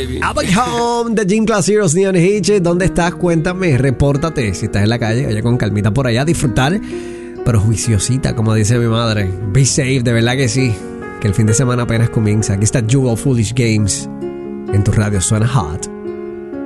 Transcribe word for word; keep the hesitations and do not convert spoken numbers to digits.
baby. I'll be home, The Gym Class Heroes, Neon Hitch. ¿Dónde estás? Cuéntame, repórtate. Si estás en la calle, vaya con calmita por allá a disfrutar, pero juiciosita, como dice mi madre. Be safe, de verdad que sí. Que el fin de semana apenas comienza. Aquí está Jewel Foolish Games. En tu radio suena hot.